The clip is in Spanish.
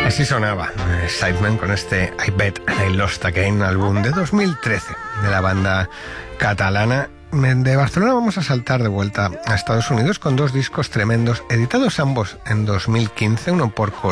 Así sonaba Sidemen con este I Bet and I Lost Again, álbum de 2013 de la banda catalana. De Barcelona vamos a saltar de vuelta a Estados Unidos con dos discos tremendos, editados ambos en 2015, uno por